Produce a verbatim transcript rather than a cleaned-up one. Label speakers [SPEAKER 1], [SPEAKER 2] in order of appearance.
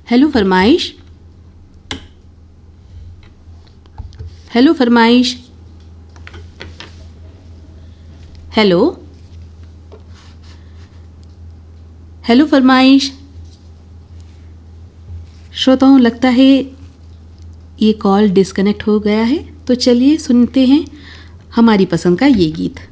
[SPEAKER 1] Hello फरमाइश, hello फरमाइश, hello hello फरमाइश। श्रोताओं, लगता है ये कॉल डिस्कनेक्ट हो गया है, तो चलिए सुनते हैं हमारी पसंद का ये गीत।